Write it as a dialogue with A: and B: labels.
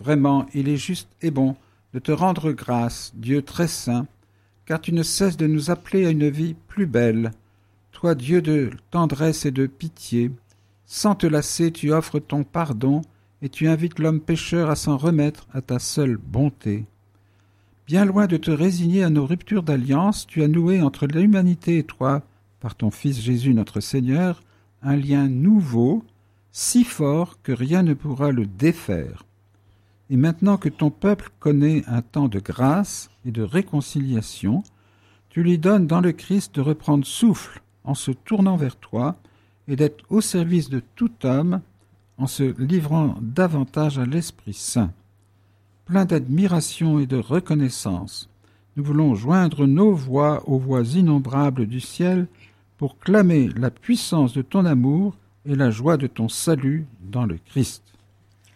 A: Vraiment, il est juste et bon de te rendre grâce, Dieu très saint, car tu ne cesses de nous appeler à une vie plus belle. Toi, Dieu de tendresse et de pitié, sans te lasser, tu offres ton pardon et tu invites l'homme pécheur à s'en remettre à ta seule bonté. Bien loin de te résigner à nos ruptures d'alliance, tu as noué entre l'humanité et toi, par ton Fils Jésus notre Seigneur, un lien nouveau, si fort que rien ne pourra le défaire. Et maintenant que ton peuple connaît un temps de grâce et de réconciliation, tu lui donnes dans le Christ de reprendre souffle en se tournant vers toi et d'être au service de tout homme en se livrant davantage à l'Esprit Saint. Plein d'admiration et de reconnaissance, nous voulons joindre nos voix aux voix innombrables du ciel pour clamer la puissance de ton amour et la joie de ton salut dans le Christ.